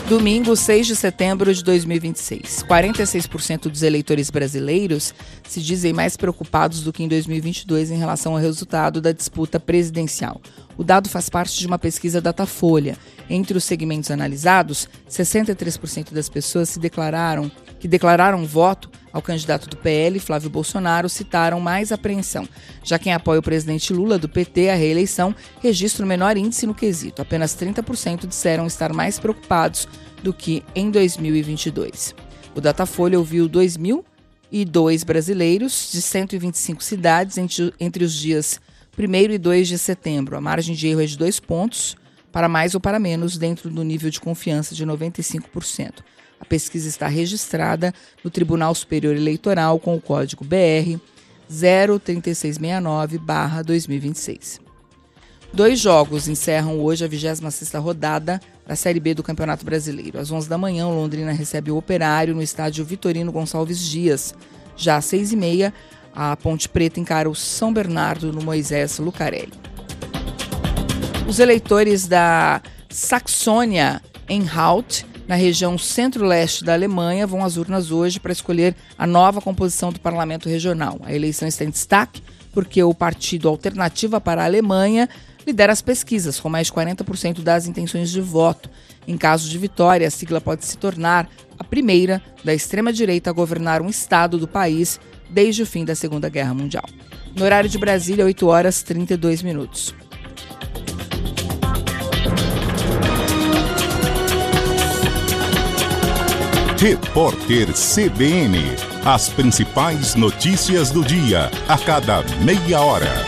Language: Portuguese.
Domingo, 6 de setembro de 2026. 46% dos eleitores brasileiros se dizem mais preocupados do que em 2022 em relação ao resultado da disputa presidencial. O dado faz parte de uma pesquisa Datafolha. Entre os segmentos analisados, 63% das pessoas que declararam voto ao candidato do PL, Flávio Bolsonaro, citaram mais apreensão. Já quem apoia o presidente Lula, do PT, à reeleição, registra o menor índice no quesito. Apenas 30% disseram estar mais preocupados do que em 2022. O Datafolha ouviu 2.002 brasileiros de 125 cidades entre os dias 1º e 2 de setembro. A margem de erro é de 2 pontos, para mais ou para menos, dentro do nível de confiança de 95%. A pesquisa está registrada no Tribunal Superior Eleitoral com o código BR 03669/2026. 2 jogos encerram hoje a 26ª rodada da Série B do Campeonato Brasileiro. Às 11 da manhã, o Londrina recebe o Operário no estádio Vitorino Gonçalves Dias. Já às 6h30, a Ponte Preta encara o São Bernardo no Moisés Lucarelli. Os eleitores da Saxônia-Anhalt, na região centro-leste da Alemanha, vão às urnas hoje para escolher a nova composição do Parlamento Regional. A eleição está em destaque porque o Partido Alternativa para a Alemanha lidera as pesquisas, com mais de 40% das intenções de voto. Em caso de vitória, a sigla pode se tornar a primeira da extrema-direita a governar um estado do país desde o fim da Segunda Guerra Mundial. No horário de Brasília, 8h32. Repórter CBN. As principais notícias do dia, a cada meia hora.